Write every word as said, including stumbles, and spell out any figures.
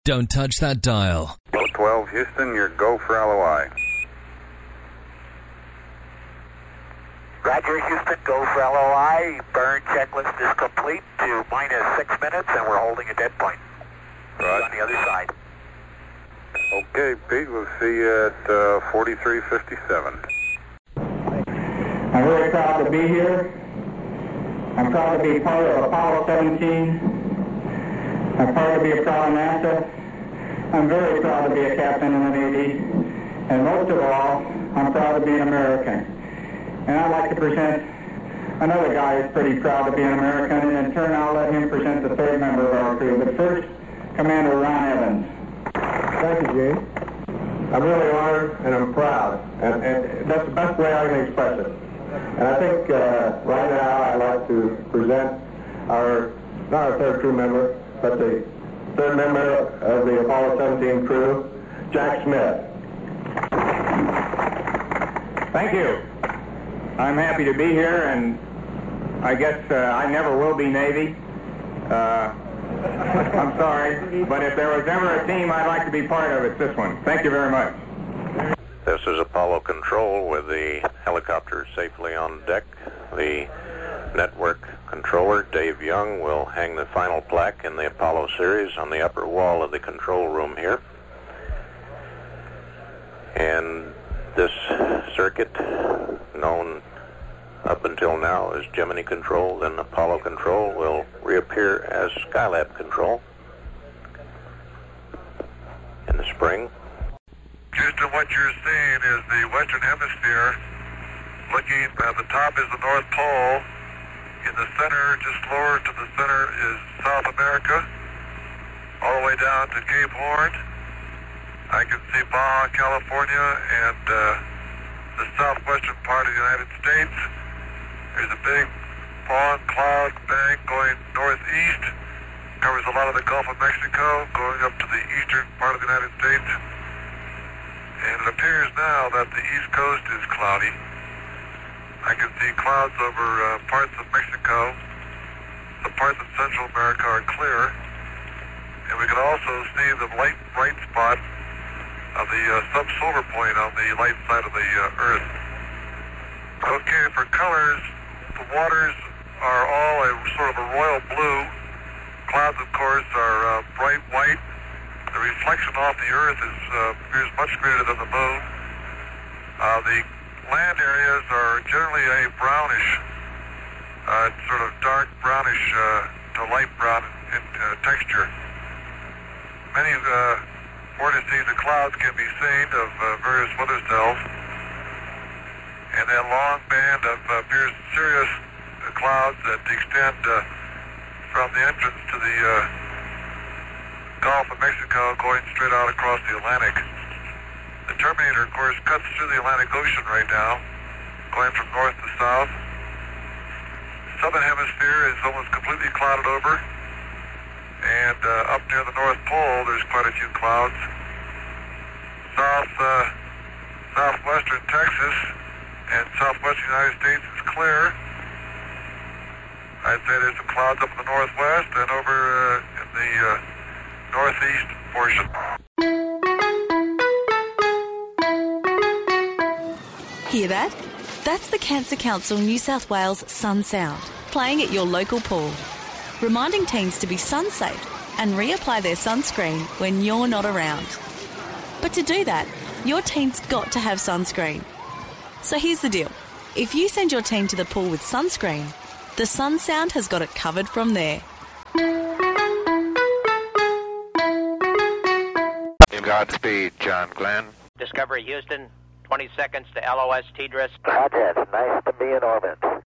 Don't touch that dial. twelve Houston, you're go for L O I. Roger, Houston, go for L O I. Burn checklist is complete to minus six minutes, and we're holding a dead point. Right. On the other side. Okay, Pete, we'll see you at uh, forty-three fifty-seven. I'm really proud to be here. I'm proud to be part of Apollo seventeen. I'm proud to be a proud of NASA. I'm very proud to be a captain in the Navy. And most of all, I'm proud to be an American. And I'd like to present another guy who's pretty proud to be an American, and in turn I'll let him present the third member of our crew. But first, Commander Ron Evans. Thank you, Gene. I'm really honored and I'm proud, and, and that's the best way I can express it. And I think uh, right now I'd like to present our, not our third crew member, but the third member of the Apollo seventeen crew, Jack Smith. Thank you. I'm happy to be here, and I guess uh, I never will be Navy. Uh, I'm sorry, but if there was ever a team I'd like to be part of, it's this one. Thank you very much. This is Apollo Control with the helicopter safely on deck. The network controller, Dave Young, will hang the final plaque in the Apollo series on the upper wall of the control room here. And this circuit, known up until now as Gemini Control, then Apollo Control, will reappear as Skylab Control in the spring. Houston, what you're seeing is the Western Hemisphere. Looking at the top is the North Pole. In the center, just lower to the center, is South America, all the way down to Cape Horn. I can see Baja California and uh, the southwestern part of the United States. There's a big long cloud bank going northeast, covers a lot of the Gulf of Mexico, going up to the eastern part of the United States. And it appears now that the east coast is cloudy. I can see clouds over uh, parts of Mexico. The parts of Central America are clear. And we can also see the light bright spot of the uh, sub-solar point on the light side of the uh, Earth. Okay, for colors, the waters are all a sort of a royal blue. Clouds, of course, are uh, bright white. The reflection off the Earth is uh, appears much greater than the moon. Uh, the land areas are generally a brownish, uh, sort of dark brownish uh, to light brown in uh, texture. Many uh, vortices of clouds can be seen of uh, various weather cells, and that long band of uh, appears Sirius uh, clouds that extend uh, from the entrance to the uh, Gulf of Mexico, going straight out across the Atlantic. The Terminator, of course, cuts through the Atlantic Ocean right now, going from north to south. The southern hemisphere is almost completely clouded over, and uh, up near the North Pole, there's quite a few clouds. South, uh, southwestern Texas and southwestern United States is clear. I'd say there's some clouds up in the northwest and over uh, in the uh, northeast portion. Hear that? That's the Cancer Council New South Wales Sun Sound, playing at your local pool, reminding teens to be sun safe and reapply their sunscreen when you're not around. But to do that, your teen's got to have sunscreen. So here's the deal. If you send your teen to the pool with sunscreen, the Sun Sound has got it covered from there. Godspeed, John Glenn. Discovery Houston, twenty seconds to L O S T D R I S. Roger, it's nice to be in orbit.